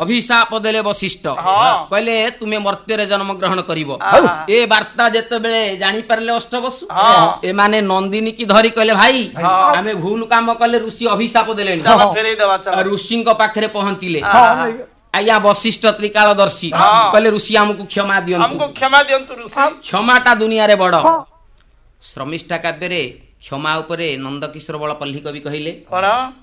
ଅଭିଶାପ ଦେଲେ ବଶିଷ୍ଠ କହିଲେ ତୁମେ ମର୍ତ୍ତ୍ୟରେ ଜନ୍ମ ଗ୍ରହଣ କରିବ। ଏ ବାର୍ତ୍ତା ଯେତେବେଳେ ଜାଣିପାରିଲେ ଅଷ୍ଟବସୁ ଏମାନେ ନନ୍ଦିନୀ କି ଧରି କହିଲେ ଭାଇ ଆମେ ଭୁଲ କାମ କଲେ ଋଷି ଅଭିଶାପ ଦେଲେଣି। ଋଷିଙ୍କ ପାଖରେ ପହଞ୍ଚିଲେ। ଆଜ୍ଞା ବଶିଷ୍ଠ ତ୍ରିକାଳଦର୍ଶୀ କହିଲେ ଋଷି ଆମକୁ କ୍ଷମା ଦିଅନ୍ତୁ। କ୍ଷମାଟା ଦୁନିଆରେ ବଡ। ଶ୍ରମିଷ୍ଠା କାବ୍ୟରେ କ୍ଷମା ଉପରେ ନନ୍ଦକିଶୋର ବଳପଲ୍ଲୀ କବି କହିଲେ